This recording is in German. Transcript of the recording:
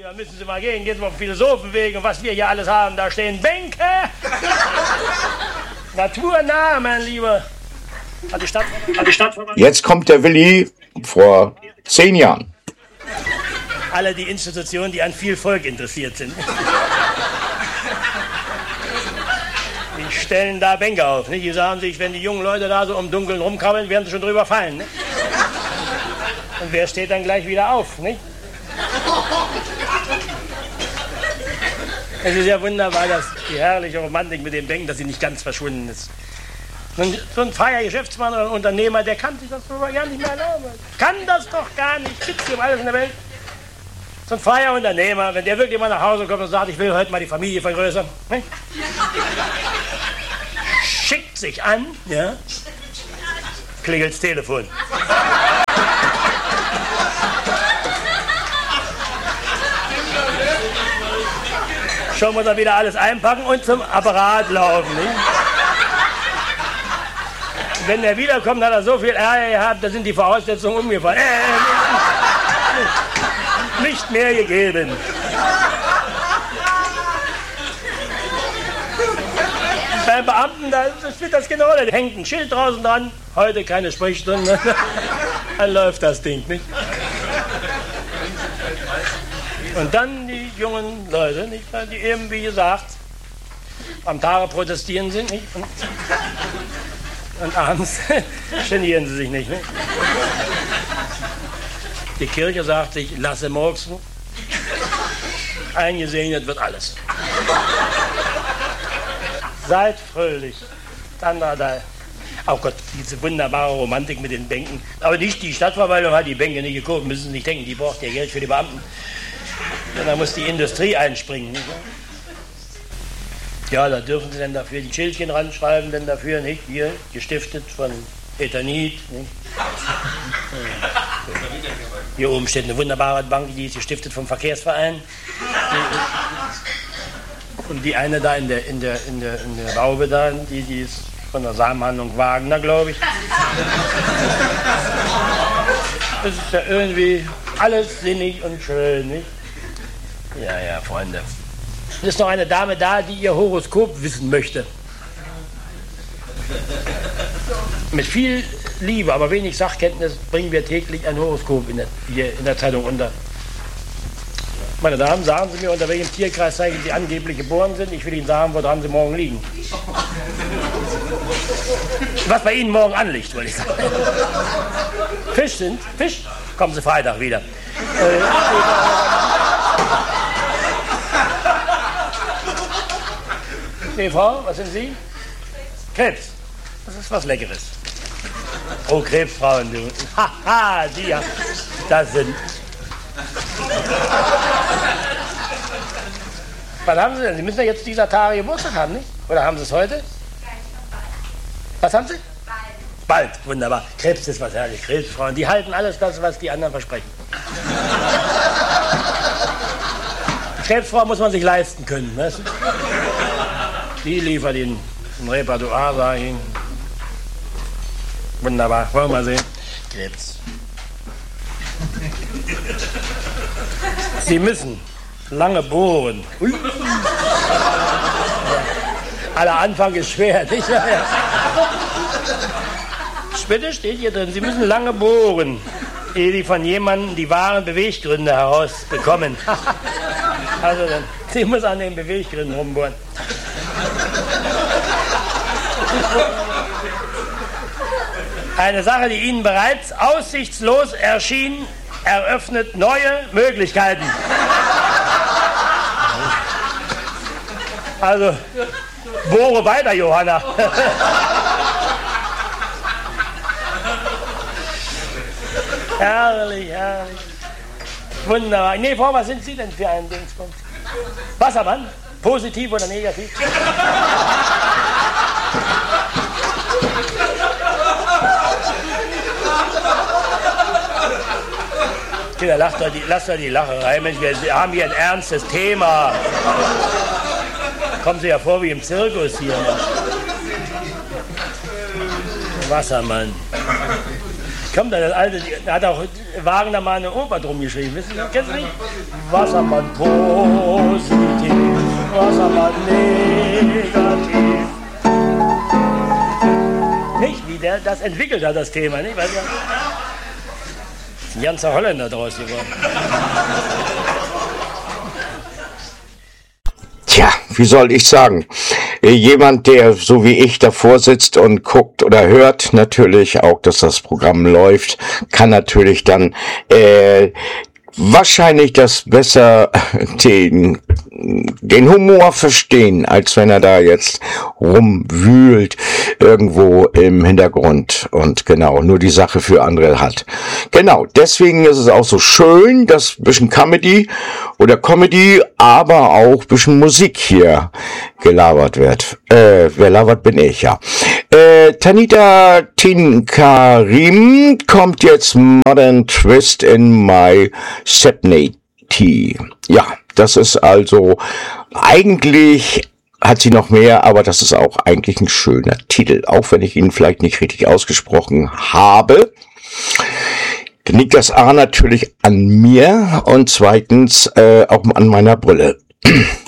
Ja, müssen Sie mal gehen. Gehen Sie mal auf den Philosophenweg und was wir hier alles haben. Da stehen Bänke. Naturnah, mein Lieber. Hat die Stadt Jetzt kommt der Willi vor 10 Jahren. alle die Institutionen, die an viel Volk interessiert sind. Die stellen da Bänke auf. Nicht? Die sagen sich, wenn die jungen Leute da so im Dunkeln rumkrabbeln, werden sie schon drüber fallen. Nicht? Und wer steht dann gleich wieder auf? Nicht? Es ist ja wunderbar, dass die herrliche Romantik mit den Bänken, dass sie nicht ganz verschwunden ist. So ein freier Geschäftsmann oder ein Unternehmer, der kann sich das doch gar nicht mehr erlauben. Kann das doch gar nicht. Gibt's um alles in der Welt. So ein freier Unternehmer, wenn der wirklich mal nach Hause kommt und sagt, ich will heute mal die Familie vergrößern, ne? Schickt sich an, ja, klingelt's Telefon. Schon muss er wieder alles einpacken und zum Apparat laufen. Nicht? Wenn er wiederkommt, hat er so viel Ärger gehabt, da sind die Voraussetzungen umgefallen. Nicht mehr gegeben. Beim Beamten, da steht das genau, da hängt ein Schild draußen dran, heute keine Sprechstunde. Dann läuft das Ding, nicht? Und dann die jungen Leute, nicht, die eben, wie gesagt, am Tage protestieren sind, nicht? Und abends genieren sie sich nicht. Ne? Die Kirche sagt sich, lasse murksen. Eingesegnet wird alles. Seid fröhlich. Dann da. Oh Gott, diese wunderbare Romantik mit den Bänken. Aber nicht die Stadtverwaltung hat die Bänke nicht gekauft. Müssen Sie nicht denken, die braucht ja Geld für die Beamten. Und da muss die Industrie einspringen. Nicht? Ja, da dürfen Sie denn dafür die Schildchen ranschreiben, denn dafür, nicht? Hier, gestiftet von Ethanit, nicht? Hier oben steht eine wunderbare Bank, die ist gestiftet vom Verkehrsverein. Und die eine da in der Raube da, die ist von der Samenhandlung Wagner, glaube ich. Das ist ja irgendwie alles sinnig und schön, nicht? Ja, Freunde. Es ist noch eine Dame da, die ihr Horoskop wissen möchte. Mit viel Liebe, aber wenig Sachkenntnis bringen wir täglich ein Horoskop hier in der Zeitung unter. Meine Damen, sagen Sie mir, unter welchem Tierkreiszeichen Sie angeblich geboren sind. Ich will Ihnen sagen, woran Sie morgen liegen. Was bei Ihnen morgen anliegt, wollte ich sagen. Fisch sind? Fisch? Kommen Sie Freitag wieder. Nee, Frau, was sind Sie? Krebs. Das ist was Leckeres. Oh, Krebsfrauen, du. Haha, die ja. Das sind. Was haben Sie denn? Sie müssen ja jetzt dieser Tage Geburtstag haben, nicht? Oder haben Sie es heute? Was haben Sie? Bald, wunderbar. Krebs ist was herrlich. Krebsfrauen, die halten alles das, was die anderen versprechen. Krebsfrau muss man sich leisten können, weißt du? Die liefert Ihnen ein Repertoire, sag ich Ihnen. Wunderbar, wollen wir mal sehen. Krebs. Sie müssen lange bohren. Ui. Aller Anfang ist schwer, nicht? Bitte steht hier drin, Sie müssen lange bohren, ehe Sie von jemandem die wahren Beweggründe herausbekommen. Also dann, Sie muss an den Beweggründen rumbohren. Eine Sache, die Ihnen bereits aussichtslos erschien, eröffnet neue Möglichkeiten. Also, bohre weiter, Johanna. Herrlich, herrlich. Wunderbar. Nee, Frau, was sind Sie denn für ein Dingsbums? Wassermann? Positiv oder negativ? Kinder, lasst doch die Lacherei, Mensch, wir haben hier ein ernstes Thema. Kommen Sie ja vor wie im Zirkus hier. Wassermann. Kommt da das alte, da hat auch Wagner mal eine Oper drum geschrieben, wissen Sie, kennst du nicht? Wassermann positiv, Wassermann negativ. Nicht, wie der das entwickelt hat, das Thema, nicht? Weil ja, ein ganzer Holländer draus geworden. Tja, wie soll ich sagen? Jemand, der so wie ich davor sitzt und guckt oder hört natürlich auch, dass das Programm läuft, kann natürlich dann wahrscheinlich das besser den Humor verstehen, als wenn er da jetzt rumwühlt irgendwo im Hintergrund und genau nur die Sache für andere hat. Genau, deswegen ist es auch so schön, dass ein bisschen Comedy, aber auch ein bisschen Musik hier gelabert wird. Wer labert, bin ich, ja. Tanita Tinkarim kommt jetzt Modern Twist in My Sepney Tea. Ja, das ist also eigentlich, hat sie noch mehr, aber das ist auch eigentlich ein schöner Titel, auch wenn ich ihn vielleicht nicht richtig ausgesprochen habe. Dann liegt das A natürlich an mir und zweitens auch an meiner Brille.